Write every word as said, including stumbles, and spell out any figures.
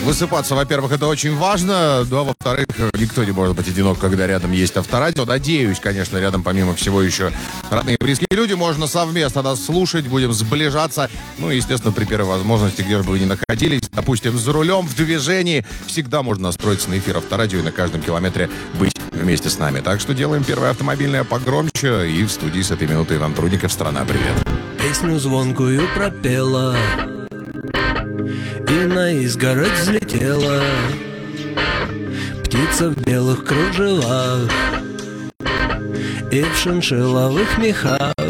Высыпаться, во-первых, это очень важно. Ну, а во-вторых, никто не может быть одинок, когда рядом есть Авторадио. Надеюсь, конечно, рядом помимо всего еще родные и близкие люди. Можно совместно нас слушать, будем сближаться. Ну, и, естественно, при первой возможности, где бы вы ни находились, допустим, за рулем, в движении, всегда можно настроиться на эфир Авторадио и на каждом километре быть вместе с нами. Так что делаем первое автомобильное погромче. И в студии с этой минуты Иван Прудников. Страна, привет. Песню звонкую пропела и на изгородь взлетела птица в белых кружевах и в шиншилловых мехах.